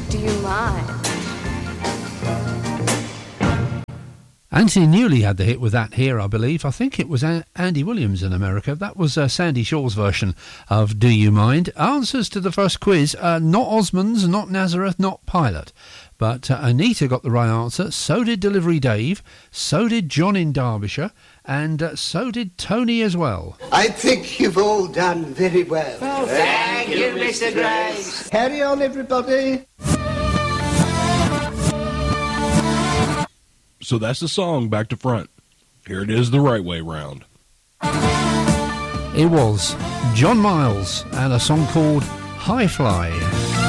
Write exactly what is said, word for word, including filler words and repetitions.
Do you mind? Anthony Newley had the hit with that here, I believe. I think it was a- Andy Williams in America. That was uh, Sandy Shaw's version of Do You Mind? Answers to the first quiz, uh, not Osmonds, not Nazareth, not Pilot. But uh, Anita got the right answer, so did Delivery Dave, so did John in Derbyshire, and uh, so did Tony as well. I think you've all done very well. Oh, thank, thank you, Mister Grace. Carry on, everybody. So that's the song back to front. Here it is the right way round. It was John Miles and a song called High Fly.